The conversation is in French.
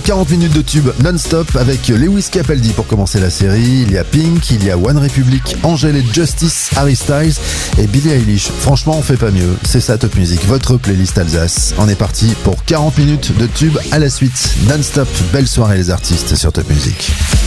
40 minutes de tube non-stop avec Lewis Capaldi pour commencer la série. Il y a Pink, il y a One Republic, Angèle et Justice, Harry Styles et Billie Eilish. Franchement, on fait pas mieux. C'est ça Top Music, votre playlist Alsace. On est parti pour 40 minutes de tube à la suite. Non-stop, belle soirée les artistes sur Top Music.